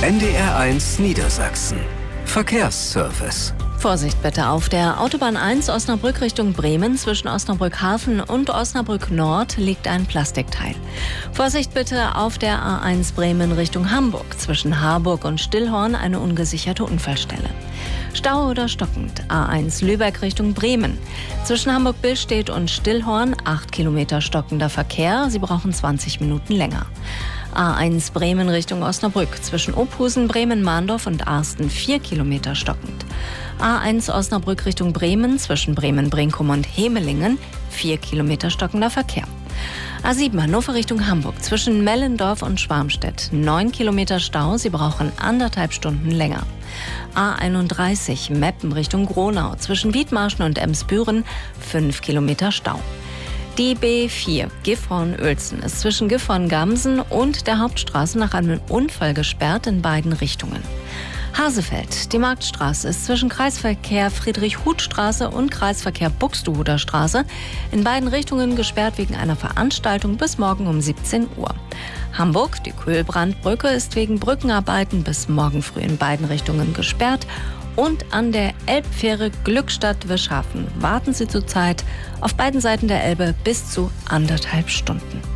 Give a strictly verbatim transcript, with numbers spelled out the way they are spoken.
N D R eins Niedersachsen. Verkehrsservice. Vorsicht bitte auf der Autobahn eins Osnabrück Richtung Bremen. Zwischen Osnabrück Hafen und Osnabrück Nord liegt ein Plastikteil. Vorsicht bitte auf der A eins Bremen Richtung Hamburg. Zwischen Harburg und Stillhorn eine ungesicherte Unfallstelle. Stau oder stockend. A eins Lübeck Richtung Bremen. Zwischen Hamburg-Billstedt und Stillhorn acht Kilometer stockender Verkehr. Sie brauchen zwanzig Minuten länger. A eins Bremen Richtung Osnabrück. Zwischen Ophusen, Bremen-Mahndorf und Arsten vier Kilometer stockend. A eins Osnabrück Richtung Bremen. Zwischen Bremen-Brinkum und Hemelingen vier Kilometer stockender Verkehr. A sieben Hannover Richtung Hamburg. Zwischen Mellendorf und Schwarmstedt neun Kilometer Stau. Sie brauchen anderthalb Stunden länger. A einunddreißig Meppen Richtung Gronau. Zwischen Wiedmarschen und Emsbüren fünf Kilometer Stau. Die B vier Gifhorn-Uelzen ist zwischen Gifhorn-Gamsen und der Hauptstraße nach einem Unfall gesperrt in beiden Richtungen. Hasefeld, die Marktstraße ist zwischen Kreisverkehr Friedrich-Huth-Straße und Kreisverkehr Buxtehuder Straße in beiden Richtungen gesperrt wegen einer Veranstaltung bis morgen um siebzehn Uhr. Hamburg, die Kühlbrandbrücke, ist wegen Brückenarbeiten bis morgen früh in beiden Richtungen gesperrt. Und an der Elbfähre Glückstadt-Wischhafen warten Sie zurzeit auf beiden Seiten der Elbe bis zu anderthalb Stunden.